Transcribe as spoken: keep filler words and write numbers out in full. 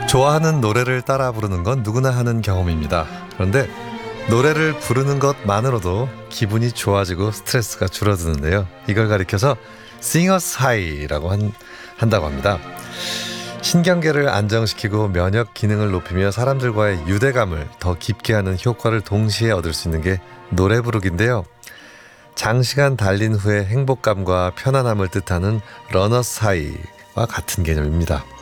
좋아하는 노래를 따라 부르는 건 누구나 하는 경험입니다. 그런데 노래를 부르는 것만으로도 기분이 좋아지고 스트레스가 줄어드는데요. 이걸 가리켜서 싱어스 하이라고 한, 한다고 합니다. 신경계를 안정시키고 면역 기능을 높이며 사람들과의 유대감을 더 깊게 하는 효과를 동시에 얻을 수 있는 게 노래 부르기인데요. 장시간 달린 후에 행복감과 편안함을 뜻하는 러너스 하이와 같은 개념입니다.